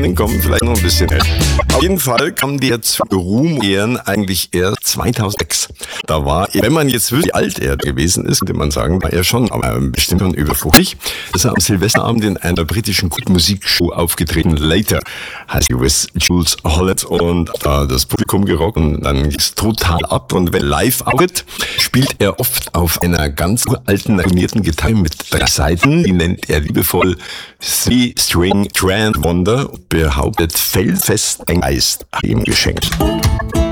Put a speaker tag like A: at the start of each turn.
A: kommen vielleicht noch ein bisschen älter. Auf jeden Fall kam der zu Ruhm-Ehren eigentlich erst 2006. Da war er, wenn man jetzt wüsste, wie alt er gewesen ist, könnte man sagen, war er schon, aber bestimmt schon über 50. Ist er am Silvesterabend in einer britischen Musikshow aufgetreten. Later heißt sie with Jules Holland, und das Publikum gerockt und dann ging es total ab. Und wenn live auftritt, spielt er oft auf einer ganz uralten, renommierten Gitarre mit 3 Saiten. Die nennt er liebevoll Three-String Trans Wonder und behauptet, felsenfest ein Geist ihm geschenkt.